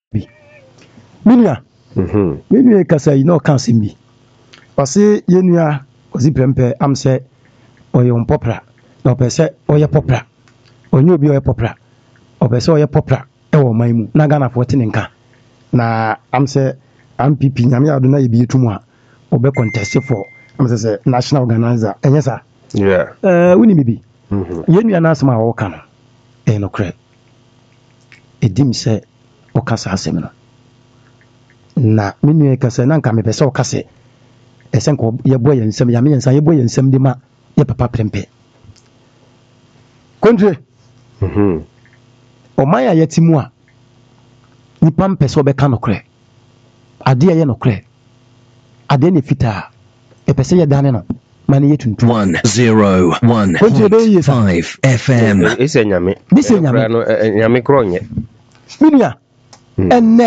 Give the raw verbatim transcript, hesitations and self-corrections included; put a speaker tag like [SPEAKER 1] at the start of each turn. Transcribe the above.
[SPEAKER 1] Minia. Mhm. Minia kasa yi no kan simbi. Pase yenua ozi prempe am se oye on popra. Na opese oye popra. Onye obi oye popra. Opese oye popra e wo man mu. Na Ghana fo tene nka. Na am se M P P nyame ado na ye bi etumu a obe contest for am se se national organizer. Enye sa.
[SPEAKER 2] Yeah.
[SPEAKER 1] Eh uh, wuni bibi. Mhm. Yenua na asema wo kan. E no kre. Edim se o kasa asem no. Na menu kasa na nka mepese o kase esen ko ye boy ensem ya me yensa ye boy ensem de ma ye papa prempe kontre mhm o maya yetimu a nipa mpese obeka no kre ade ye no kre ade ne fita e pese ye dane no mani ye tuntu
[SPEAKER 3] one oh one point five F M
[SPEAKER 2] ese nyame
[SPEAKER 1] ese nyame
[SPEAKER 2] no nyame kronye
[SPEAKER 1] minia enne